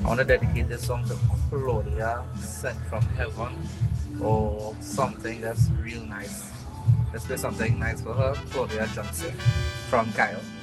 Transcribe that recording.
I want to dedicate this song to Claudia, sent from heaven, or something that's real nice. Let's play something nice for her. Claudia Johnson from Kyle.